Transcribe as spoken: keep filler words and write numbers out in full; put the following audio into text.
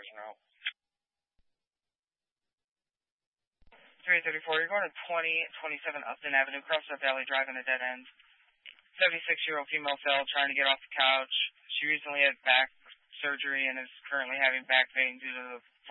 hours en route. three thirty-four, you're going to twenty twenty-seven Upton Avenue, Crossroad Valley Drive in a dead end. seventy-six-year-old female fell trying to get off the couch. She recently had back surgery and is currently having back pain due to the